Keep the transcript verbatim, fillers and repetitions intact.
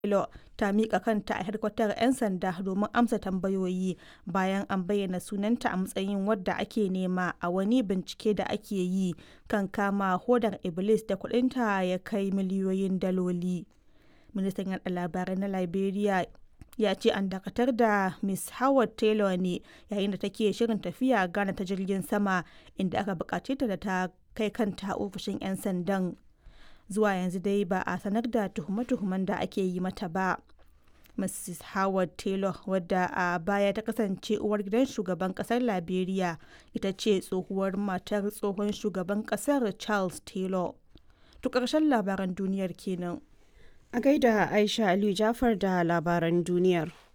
Taylor ta miƙa kanta a hedkwatar 'yan sanda domin amsa tambayoyi bayan an bayyana sunanta a matsayin wadda ake nema a wani bincike da ake yi kan kama hodar Iblis da kudinta ya kai miliyoyin daloli. Ministan yaɗa labarai na Liberia ya ce an dakatar da Ms Howard Taylor ne yayin da take shirin tafiya Ghana ta jirgin sama, inda aka buƙace ta da ta kai kanta ofishin 'yan sandan. Zuwa yanzu dai ba a sanar da tuhume-tuhumen da ake yi mata ba. Mrs Howard Taylor, wadda a baya ta kasance uwar gidan shugaban kasar Liberia, ita ce tsohuwar matar tsohon shugaban kasar Charles Taylor. To ƙarshen labaran duniyar kenan. A gaida Aisha Aliyu Jafar da labaran duniyar.